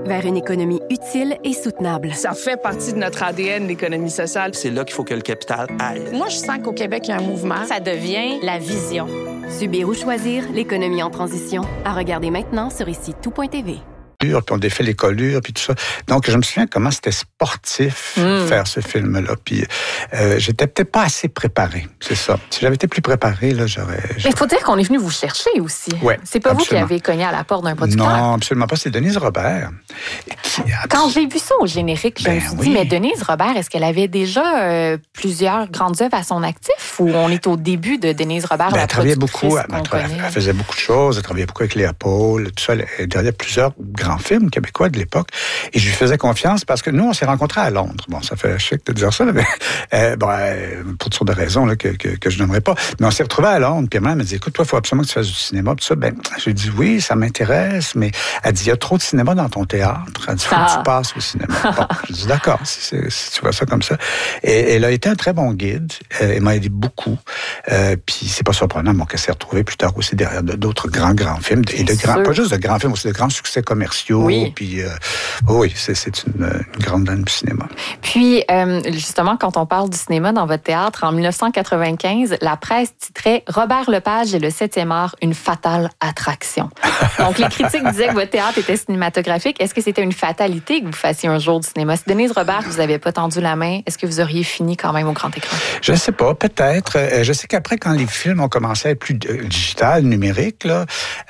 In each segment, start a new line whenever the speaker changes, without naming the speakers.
vers une économie utile et soutenable.
Ça fait partie de notre ADN, l'économie sociale.
C'est là qu'il faut que le capital aille.
Moi, je sens qu'au Québec, il y a un mouvement.
Ça devient la vision.
Subir ou choisir, l'économie en transition. À regarder maintenant sur ici-tout.tv.
Puis on défait les collures, puis tout ça. Donc, je me souviens comment c'était sportif faire ce film-là. Puis j'étais peut-être pas assez préparé, c'est ça. Si j'avais été plus préparé, là, j'aurais...
Il faut dire qu'on est venu vous chercher aussi.
Ouais,
c'est pas
absolument.
vous qui avez cogné à la porte d'un producteur.
Non, absolument pas. C'est Denise Robert.
Quand j'ai vu ça au générique, je me suis dit, mais Denise Robert, est-ce qu'elle avait déjà plusieurs grandes œuvres à son actif ou on est au début de Denise Robert, la
elle travaillait
productrice
beaucoup,
qu'on connaît?
Elle faisait beaucoup de choses. Elle travaillait beaucoup avec Léopold, tout ça. Elle regardait plusieurs grands films québécois de l'époque. Et je lui faisais confiance parce que nous, on s'est rencontrés à Londres. Bon, ça fait chic de dire ça, mais pour toutes sortes de raisons là, que je n'aimerais pas. Mais on s'est retrouvés à Londres. Puis elle m'a dit, écoute, toi, il faut absolument que tu fasses du cinéma. Tout ça, j'ai dit oui, ça m'intéresse. Mais elle dit, il y a trop de cinéma dans ton théâtre. Elle dit, il faut que tu passes au cinéma. Bon, je dis, d'accord, si tu vois ça comme ça. Et elle a été un très bon guide. Elle m'a aidé beaucoup. Puis c'est pas surprenant, qu'elle s'est retrouvée plus tard aussi derrière d'autres grands films. Et pas juste de grands films, aussi de grands succès commerciaux.
Oui.
Puis, oui, c'est une grande dame du cinéma.
Puis, justement, quand on parle du cinéma dans votre théâtre, en 1995, la presse titrait « Robert Lepage et le 7e art, une fatale attraction ». Donc, les critiques disaient que votre théâtre était cinématographique. Est-ce que c'était une fatalité que vous fassiez un jour du cinéma? Si Denise Robert vous avait pas tendu la main, est-ce que vous auriez fini quand même au grand écran?
Je sais pas, peut-être. Je sais qu'après, quand les films ont commencé à être plus digital, numérique, là,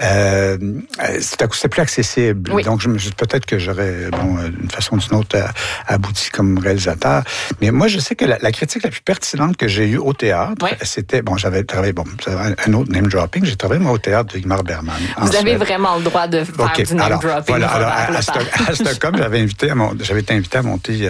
c'était plus accessible.
Oui.
Donc, peut-être que j'aurais, d'une façon ou d'une autre, abouti comme réalisateur. Mais moi, je sais que la critique la plus pertinente que j'ai eue au théâtre, c'était, j'avais travaillé, un autre name dropping, j'ai travaillé, moi, au théâtre de Ingmar Bergman.
Vous avez vraiment le droit de faire du name dropping.
Voilà, à Stockholm, j'avais été invité à monter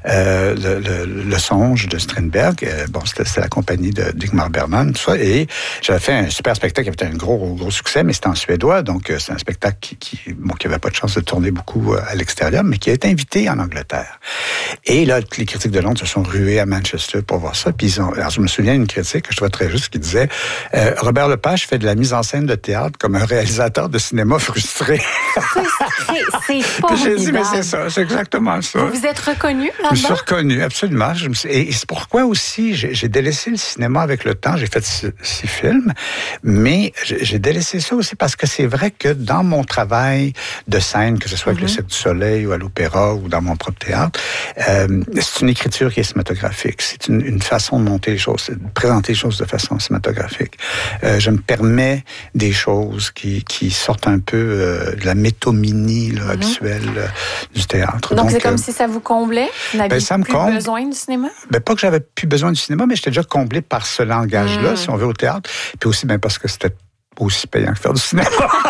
le Songe de Strindberg. C'était la compagnie d'Ingmar Bergman, tout ça. Et j'avais fait un super spectacle qui avait été un gros succès, mais c'était en suédois. Donc, c'est un spectacle qui avait pas de chance de tourner beaucoup à l'extérieur, mais qui a été invité en Angleterre. Et là, les critiques de Londres se sont rués à Manchester pour voir ça. Puis alors, je me souviens d'une critique que je trouvais très juste qui disait Robert Lepage fait de la mise en scène de théâtre comme un réalisateur de cinéma frustré.
C'est pas
J'ai dit, mais c'est ça, c'est exactement ça.
Vous vous êtes reconnu là-dedans?
Je me suis reconnu, absolument. Et c'est pourquoi aussi j'ai délaissé le cinéma avec le temps. J'ai fait 6 films, mais j'ai délaissé ça aussi parce que c'est vrai que dans mon travail de scène, que ce soit avec le Cirque du Soleil ou à l'Opéra ou dans mon propre théâtre, c'est une écriture qui est cinématographique. C'est une façon de monter les choses, de présenter les choses de façon cinématographique. Je me permets des choses qui sortent un peu de la métominie habituelle du théâtre.
Donc c'est comme si ça vous comblait? Vous n'aviez plus besoin du cinéma?
Pas que j'avais plus besoin du cinéma, mais j'étais déjà comblé par ce langage-là, si on veut, au théâtre. Puis aussi, parce que c'était aussi payant que faire du cinéma.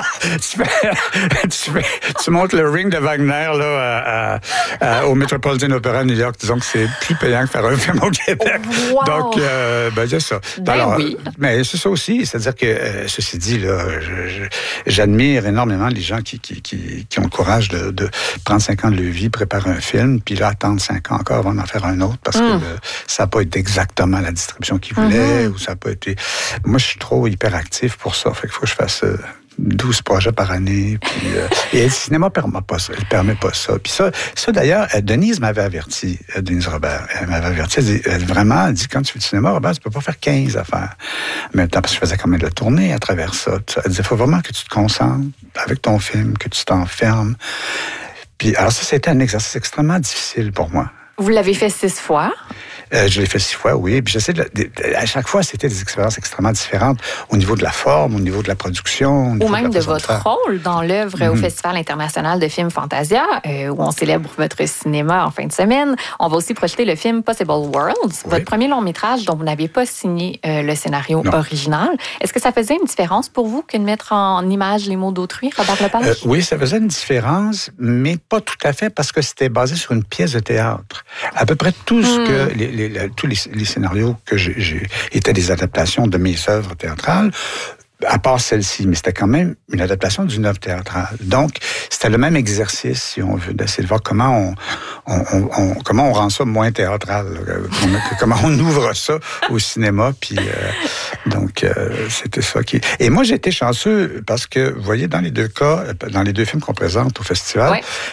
tu montes le Ring de Wagner là, au Metropolitan Opera à New York. Disons que c'est plus payant que faire un film au Québec.
Wow.
Donc, c'est ça.
Oui.
Mais c'est ça aussi. C'est-à-dire que, ceci dit, là, j'admire énormément les gens qui ont le courage de prendre 5 ans de leur vie, préparer un film, puis là, attendre 5 ans encore avant d'en faire un autre, parce que ça n'a pas été exactement la distribution qu'ils voulaient, ou ça n'a pas été... Moi, je suis trop hyperactif pour ça. Fait qu'il faut que je fasse 12 projets par année. Puis, et le cinéma ne permet pas ça. Il permet pas ça. Puis ça d'ailleurs, Denise m'avait averti, Denise Robert. Elle m'avait averti. Elle dit, quand tu fais du cinéma, Robert, tu peux pas faire 15 affaires. En même temps, parce que je faisais quand même de la tournée à travers ça. Elle disait, il faut vraiment que tu te concentres avec ton film, que tu t'enfermes. Puis, alors ça, c'était un exercice extrêmement difficile pour moi.
Vous l'avez fait 6 fois?
Je l'ai fait 6 fois, oui. Puis j'essaie à chaque fois, c'était des expériences extrêmement différentes au niveau de la forme, au niveau de la production.
Ou même de votre rôle dans l'œuvre au Festival international de films Fantasia, où on célèbre votre cinéma en fin de semaine. On va aussi projeter le film Possible Worlds, votre premier long métrage dont vous n'aviez pas signé le scénario original. Est-ce que ça faisait une différence pour vous que de mettre en image les mots d'autrui, Robert Lepage?
Oui, ça faisait une différence, mais pas tout à fait parce que c'était basé sur une pièce de théâtre. À peu près tout ce que tous les scénarios que j'ai étaient des adaptations de mes œuvres théâtrales, à part celle-ci, mais c'était quand même une adaptation d'une œuvre théâtrale. Donc, c'était le même exercice, si on veut, d'essayer de voir comment on rend ça moins théâtral, comment on ouvre ça au cinéma. Puis, c'était ça qui... Et moi, j'ai été chanceux parce que, vous voyez, dans les 2 cas, dans les 2 films qu'on présente au festival,